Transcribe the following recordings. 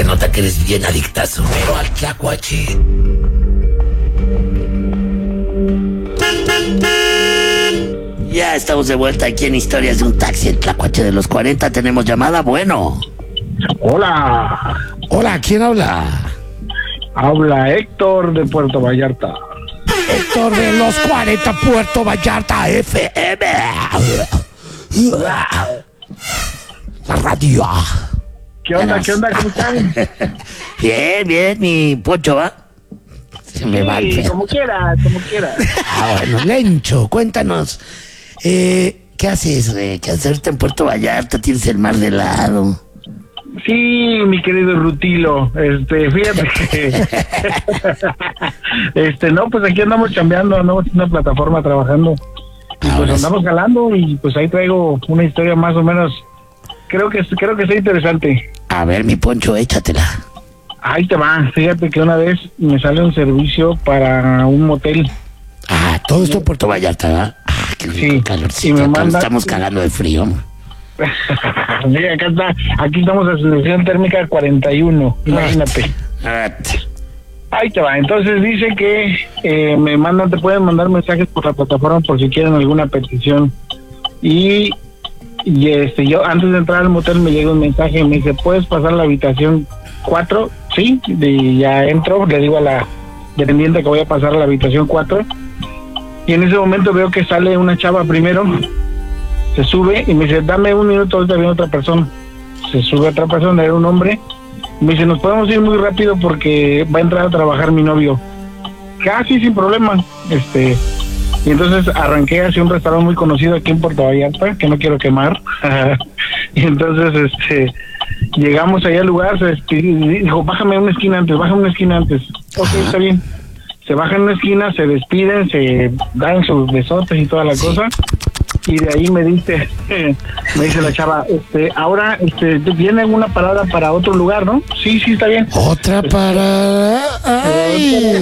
nota que eres bien adictazo. Pero al tlacuache. Ya estamos de vuelta aquí en Historias de un Taxi, el tlacuache de los 40. Tenemos llamada, bueno. Hola, Hola, ¿quién habla? habla Héctor de Puerto Vallarta. Héctor de los 40, Puerto Vallarta FM. La radio. ¿Qué onda? ¿Qué onda? ¿Cómo están? Bien, bien, mi Poncho, ¿va? Se me va el Sí, pedo. como quieras, como quieras. Bueno, Lencho, cuéntanos. ¿Qué haces, güey? ¿Qué haces ahorita en Puerto Vallarta? ¿Tienes el mar de lado? Sí, mi querido Rutilo, fíjate que, no, pues aquí andamos chambeando, andamos en una plataforma trabajando, y pues Ahora sí. andamos jalando, y pues ahí traigo una historia más o menos, creo que está interesante. A ver, mi Poncho, échatela. Ahí te va, fíjate que una vez me sale un servicio para un motel. Ah, todo esto en Puerto Vallarta, ¿verdad? Ah, qué rico Sí, calorcito. y me Acá manda- estamos cagando de frío. Mira, aquí estamos a sensación térmica 41, imagínate. Ah, Ahí te va, entonces dice que te pueden mandar mensajes por la plataforma por si quieren alguna petición. Y yo antes de entrar al motel me llega un mensaje y me dice, ¿puedes pasar a la habitación 4? Sí, y ya entro, le digo a la dependiente que voy a pasar a la habitación 4. Y en ese momento veo que sale una chava primero, se sube y me dice, dame un minuto, ahorita viene otra persona. Se sube otra persona, era un hombre. Me dice, nos podemos ir muy rápido porque va a entrar a trabajar mi novio. Casi sin problema. Y entonces arranqué hacia un restaurante muy conocido aquí en Puerto Vallarta, que no quiero quemar. Y entonces llegamos allá al lugar, se despidió, dijo, bájame una esquina antes. Ok, está bien. Se bajan en una esquina, se despiden, se dan sus besotes y toda la cosa. Y de ahí me dice la chava, ahora viene una parada para otro lugar, ¿no? Sí, está bien. Otra parada. Ay.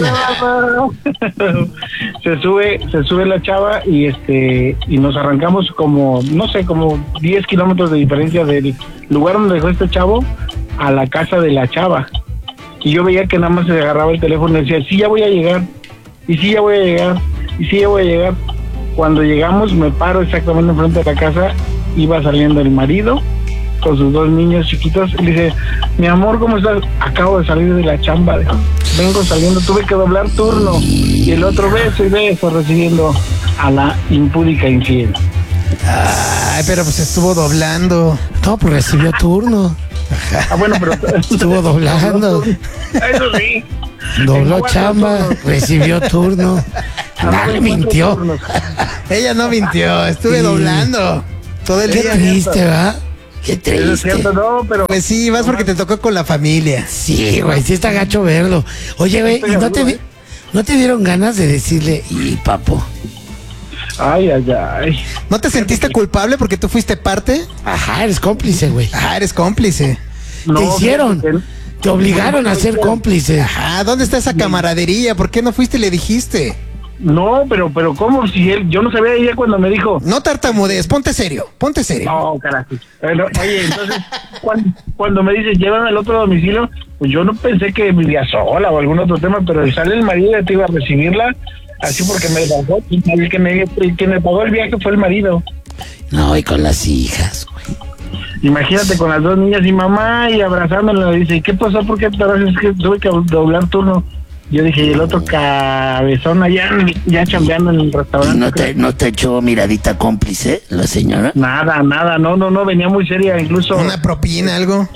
se sube la chava y nos arrancamos como 10 kilómetros de diferencia del lugar donde dejó este chavo a la casa de la chava. Y yo veía que nada más se agarraba el teléfono y decía, sí, ya voy a llegar, y sí, ya voy a llegar, y sí, ya voy a llegar. Cuando llegamos me paro exactamente enfrente de la casa, iba saliendo el marido con sus 2 niños chiquitos y le dice, mi amor, ¿cómo estás? Acabo de salir de la chamba, vengo saliendo, tuve que doblar turno, y el otro beso recibiendo a la impúdica infiel. Ay, pero pues estuvo doblando. No, pues recibió turno. Bueno, pero Estuvo doblando. eso sí. Dobló En 4 chamba, turnos. recibió turno. Dale, mintió. Turnos. Ella no mintió, estuve Sí. doblando todo el Qué día. triste, ¿verdad? Qué Eso es triste. cierto, no, pero Pues sí, vas porque te tocó con la familia. Sí, güey, sí está gacho verlo. Oye, güey, ¿y no te dieron ganas de decirle, y papo? ay. ¿No te sentiste culpable porque tú fuiste parte? Ajá, eres cómplice, güey. Ah, eres cómplice. No, Te hicieron. fíjate, Te obligaron a ser cómplice. Ah, ¿dónde está esa camaradería? ¿Por qué no fuiste y le dijiste? No, pero ¿cómo? Si yo no sabía ella cuando me dijo. No tartamudees, ponte serio, ponte serio. No, carajo. Oye, entonces, cuando me dice, llévame al otro domicilio, pues yo no pensé que vivía sola o algún otro tema, pero sale el marido y te iba a recibirla, así porque me pagó, y quien me pagó el viaje fue el marido. No, y con las hijas, güey. Imagínate con las 2 niñas y mamá y abrazándola, dice, ¿y qué pasó? ¿Por qué tardas? Es que tuve que doblar turno. Yo dije, y el otro cabezón allá ya chambeando en el ¿Y restaurante. no te echó miradita cómplice la señora? Nada, no, venía muy seria, incluso Una propina, algo.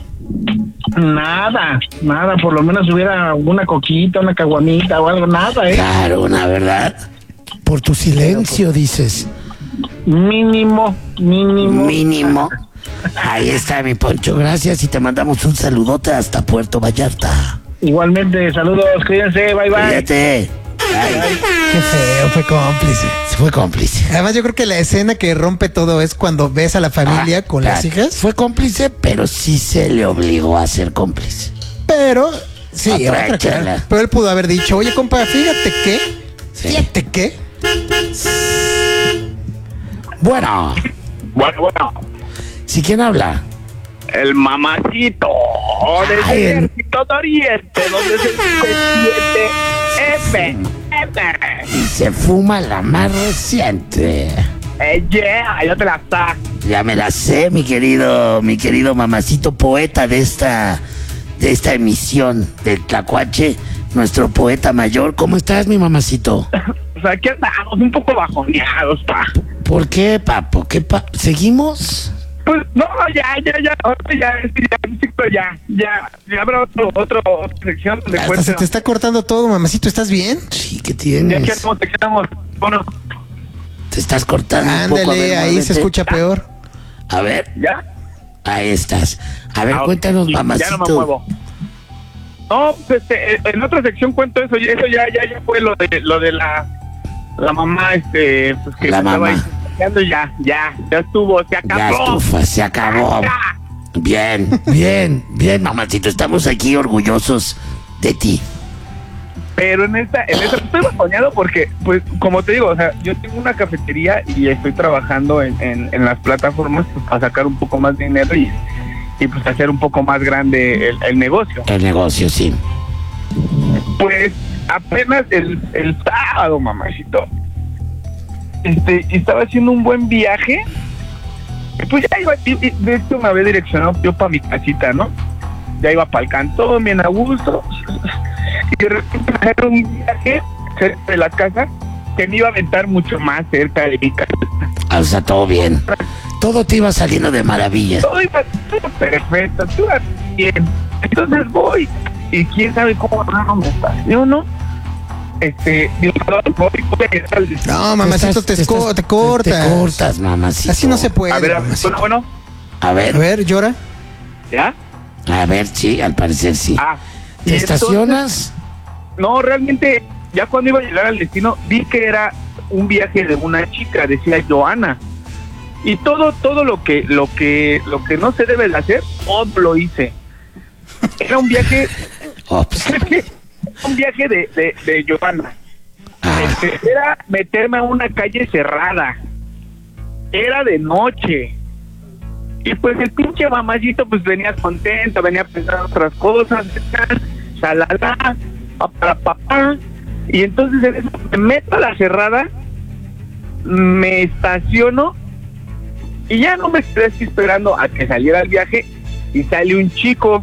nada, por lo menos hubiera una coquita, una caguamita o algo, nada, Claro, la verdad. Por tu silencio, dices. mínimo. Mínimo. Ahí está, mi Poncho. Gracias y te mandamos un saludote hasta Puerto Vallarta. Igualmente, saludos, cuídense, bye. Cuídate. Ay, Qué feo, fue cómplice. se fue cómplice. Además, yo creo que la escena que rompe todo es cuando ves a la familia Ah, con las hijas. Fue cómplice, pero sí se le obligó a ser cómplice. Pero, sí, Otra otra charla. cara. Pero él pudo haber dicho, oye, compa, fíjate que, Sí. fíjate que. Bueno, Bueno, ¿sí quién habla? el mamacito. desde Ay, el Ejército de Oriente, donde se siente Y se fuma la más reciente. yeah, yo te la saco. Ya me la sé, mi querido mamacito poeta de esta emisión del Tlacuache, nuestro poeta mayor. ¿Cómo estás, mi mamacito? O sea, aquí andamos un poco bajoneados, pa. ¿Por qué, papo? ¿Seguimos? Pues no, ya, ahora ya habrá otra sección donde Hasta se te está cortando todo, mamacito, ¿estás bien? Sí, ¿qué Ya tienes? te quedamos, bueno, Te estás cortando un poco. A Ándale, ver, ahí se muévete. escucha peor. A ver, ya. ahí estás. A ver, cuéntanos, sí, mamacito. Ya no me muevo. No, pues en otra sección cuento eso ya fue lo de la mamá, pues que La me estaba mamá. incendiando, ya estuvo, se acabó. Ya estufa, se acabó. Ya. Bien, mamacito. Estamos aquí orgullosos de ti. Pero en esta estoy bajoneado porque, pues, como te digo, o sea, yo tengo una cafetería y estoy trabajando en las plataformas pues, para sacar un poco más de dinero y pues hacer un poco más grande el negocio. El negocio, sí. Pues apenas el sábado, mamacito, estaba haciendo un buen viaje. Y pues ya iba, y de hecho me había direccionado yo para mi casita, ¿no? Ya iba para el cantón, bien a gusto. Y de repente era un viaje cerca de la casa que me iba a aventar mucho más cerca de mi casa. O sea, todo bien. Todo te iba saliendo de maravilla. Todo iba perfecto, todo iba bien. Entonces voy, y quién sabe cómo no me estaciono. Digo, voy a llegar al destino. No, mamacito, te cortas. Te cortas, mamacito. Así no se puede. A ver, mamacito. bueno, A A ver, ver, llora. ¿ya? sí, al parecer sí. Y ¿Te entonces, estacionas? no, realmente, ya cuando iba a llegar al destino, vi que era un viaje de una chica, decía Joana. Y todo lo que no se debe de hacer, todo lo hice. Era un viaje, Ops. un viaje de Joana. Ah, Era meterme a una calle cerrada. Era de noche. Y pues el pinche mamacito pues venía contento, venía pensando otras cosas, shalala, papá. Y entonces en eso me meto a la cerrada, me estaciono y ya no me quedé así esperando a que saliera el viaje y sale un chico.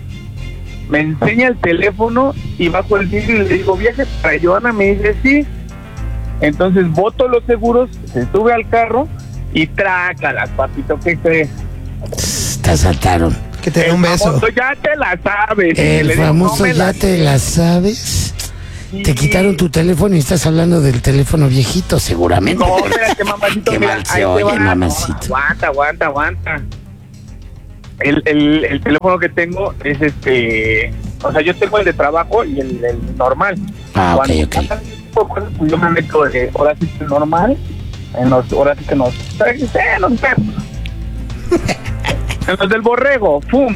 Me enseña el teléfono y bajo el vidrio y le digo, ¿viaje para Joana? Me dice, sí. Entonces boto los seguros, se sube al carro y trácalas, papito, ¿qué crees? te asaltaron. Que te dé un beso. famoso ya te la sabes. El Le digo, famoso no me ya te la sabes. Sí. Te quitaron tu teléfono y estás hablando del teléfono viejito, seguramente. No, espérate, mamacito. Qué mira, mal se ahí te oye, va. mamacito. No, aguanta. El teléfono que tengo es o sea, yo tengo el de trabajo y el normal. Ah, ok, Cuando ok. pasan ese tipo de cosas, pues yo me meto de ahora sí que normal, en los del borrego, ¡pum!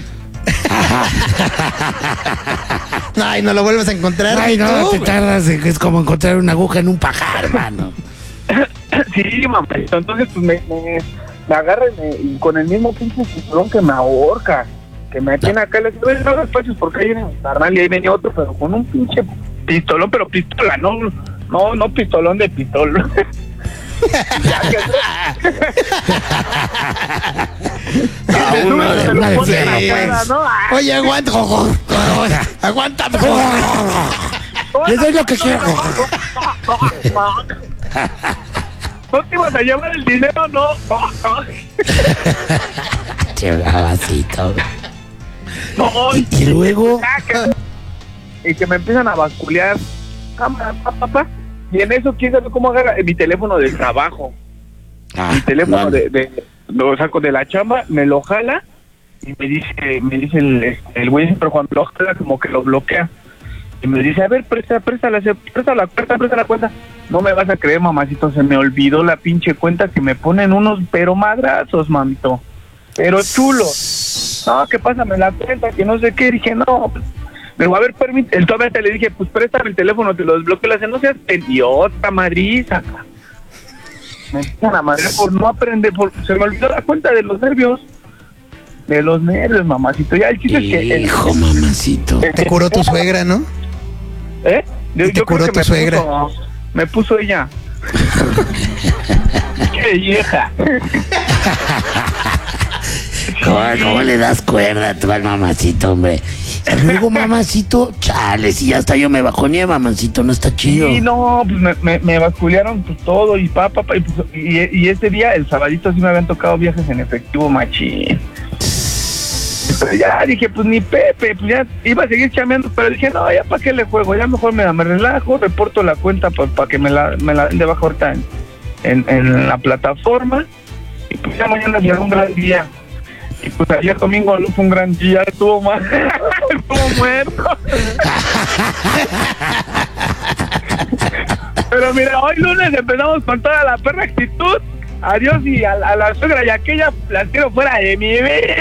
Ay, no lo vuelves a encontrar. Ay, no, tú, te güey. tardas. Es como encontrar una aguja en un pajar, hermano. Sí, mamacito, entonces pues me agarra y con el mismo pinche cinturón que me ahorca, que me tiene acá, le digo, no despaches porque ahí viene mi carnal y ahí venía otro, pero con un pinche pistolón, pero pistola, no pistolón de pistol. Una de fierro, pues. ¿no? Oye, aguanta. Aguanta. Le doy lo que quiero. ¿No te ibas a llevar el dinero? No. Che, babacito. No, Y luego, y que me empiezan a basculear. Cámara, papá. Y en eso, quién sabe cómo agarra mi teléfono del trabajo. Mi teléfono no, lo saco de la chamba, me lo jala y me dice el güey, pero cuando lo jala como que lo bloquea. Y me dice, a ver, presta la cuenta. No me vas a creer, mamacito, se me olvidó la pinche cuenta que me ponen unos pero madrazos, mamito. Pero chulos. No, que pásame la cuenta, que no sé qué. Dije, no, pues, pero a ver, permíteme. Todavía te le dije, pues préstame el teléfono, te lo desbloqueo. Le hace, no seas idiota, madriza. Me empiezan a madrear por no aprender, se me olvidó la cuenta de los nervios. de los nervios, mamacito. Ya el chiste es que... Hijo, mamacito. Te curó tu suegra, ¿no? ¿Eh? ¿Y te curó tu suegra? Me puso ella. ¡Qué vieja! ¿Cómo le das cuerda tú al mamacito, hombre? Y luego, mamacito, chale, si ya hasta yo me bajoneé, mamacito, no está chido. Sí, no, pues me basculearon pues, todo y y ese día, el sabadito, sí me habían tocado viajes en efectivo, machín. Pero ya dije, pues ni Pepe, pues ya iba a seguir chameando, pero dije, no, ya para qué le juego, ya mejor me relajo, reporto la cuenta para que me la den de baja ahorita en la plataforma, y pues ya mañana será un gran día. Y pues ayer domingo no fue un gran día, estuvo mal, estuvo muerto. Pero mira, hoy lunes empezamos con toda la perra actitud. Adiós y a la suegra y aquella la quiero fuera de mi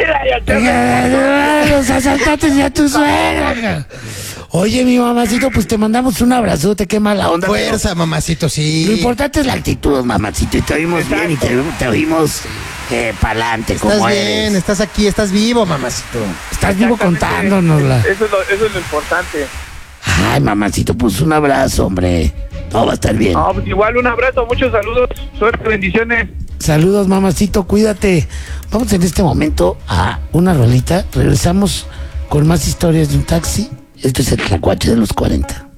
vida. Los asaltantes y a tu suegra. Oye, mi mamacito, pues te mandamos un abrazote, qué mala onda. Fuerza, mamacito, sí. Lo importante es la actitud, mamacito, y te oímos bien y te oímos pa'lante, como Estás eres. bien, estás aquí, estás vivo, mamacito. Estás vivo contándonosla. Eso es lo importante. Ay, mamacito, pues un abrazo, hombre. Todo va a estar bien. No, pues igual un abrazo, muchos saludos, suerte, bendiciones. Saludos, mamacito, cuídate. Vamos en este momento a una rolita. Regresamos con más historias de un taxi. Este es el Tlacuache de los 40.